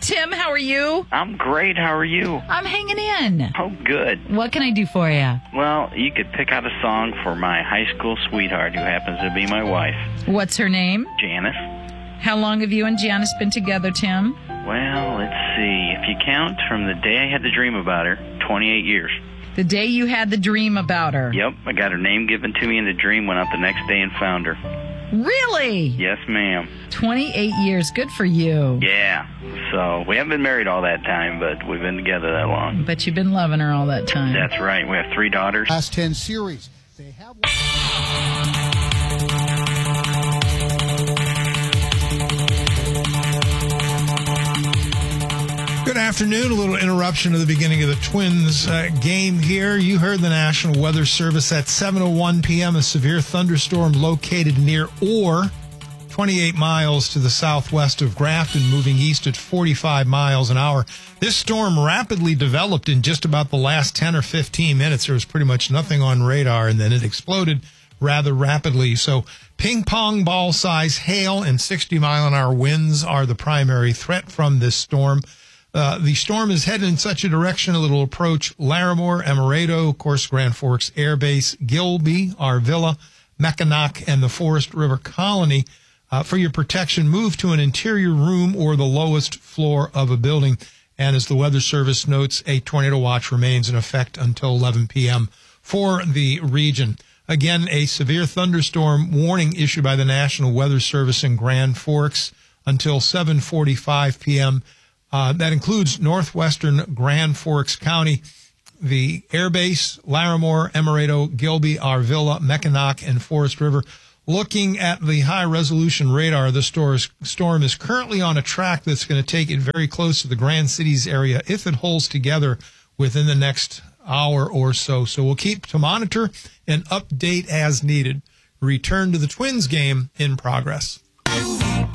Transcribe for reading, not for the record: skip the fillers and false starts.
Tim. How are you? I'm great. How are you? I'm hanging in. Oh, good. What can I do for you? Well, you could pick out a song for my high school sweetheart who happens to be my wife, What's her name? Janice. How long have you and Janice been together, Tim? Well, let's see. If you count from the day I had the dream about her, 28 years. The day you had the dream about her. Yep, I got her name given to me in the dream, went out the next day and found her. Really? Yes, ma'am. 28 years. Good for you. Yeah. So, we haven't been married all that time, but we've been together that long. But you've been loving her all that time. That's right. We have 3 daughters. Last 10 series. They have Good afternoon. A little interruption at the beginning of the Twins game here. You heard the National Weather Service at 7:01 p.m. A severe thunderstorm located near Orr, 28 miles to the southwest of Grafton, moving east at 45 miles an hour. This storm rapidly developed in just about the last 10 or 15 minutes. There was pretty much nothing on radar, and then it exploded rather rapidly. So ping-pong ball size hail and 60-mile-an-hour winds are the primary threat from this storm. The storm is headed in such a direction it will approach Larimore, Emerado, of course, Grand Forks Air Base, Gilby, Arvilla, Mackinac, and the Forest River Colony. For your protection, move to an interior room or the lowest floor of a building. And as the Weather Service notes, a tornado watch remains in effect until 11 p.m. for the region. Again, a severe thunderstorm warning issued by the National Weather Service in Grand Forks until 7:45 p.m. That includes northwestern Grand Forks County, the Air Base, Larimore, Emerado, Gilby, Arvilla, Mackinac, and Forest River. Looking at the high-resolution radar, the storm is currently on a track that's going to take it very close to the Grand Cities area if it holds together within the next hour or so. So we'll keep to monitor and update as needed. Return to the Twins game in progress.